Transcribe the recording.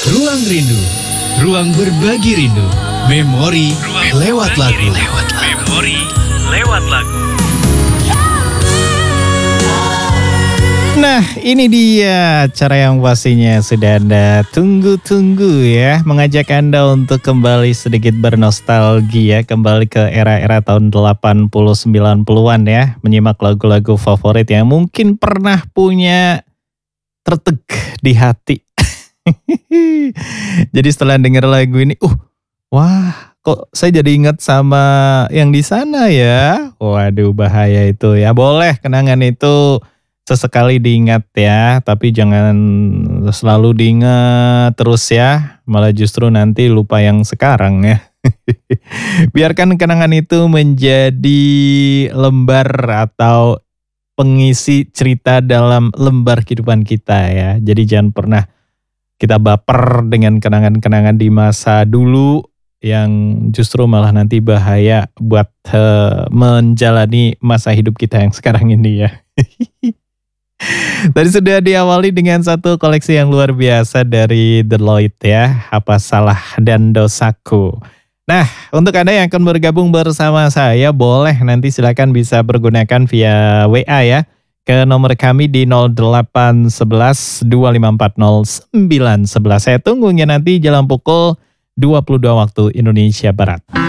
Ruang Rindu, ruang berbagi rindu, memori lewat lagu. Memori lewat lagu. Nah, ini dia cara yang pastinya sudah Anda tunggu-tunggu ya. Mengajak Anda untuk kembali sedikit bernostalgia, kembali ke era-era tahun 80 90-an ya. Menyimak lagu-lagu favorit yang mungkin pernah punya tertek di hati. Jadi setelah denger lagu ini, wah kok saya jadi ingat sama yang di sana ya. Waduh bahaya itu ya. Boleh kenangan itu sesekali diingat ya, tapi jangan selalu diingat terus ya. Malah justru nanti lupa yang sekarang ya. Biarkan kenangan itu menjadi lembar atau pengisi cerita dalam lembar kehidupan kita ya. Jadi jangan pernah kita baper dengan kenangan-kenangan di masa dulu yang justru malah nanti bahaya buat menjalani masa hidup kita yang sekarang ini ya. Tadi sudah diawali dengan satu koleksi yang luar biasa dari Deloitte ya, Apa Salah dan Dosaku. Nah, untuk Anda yang akan bergabung bersama saya, boleh nanti silakan bisa bergunakan via WA ya, ke nomor kami di 0811 2540 911. Saya tunggunya nanti jalan pukul 22 waktu Indonesia Barat.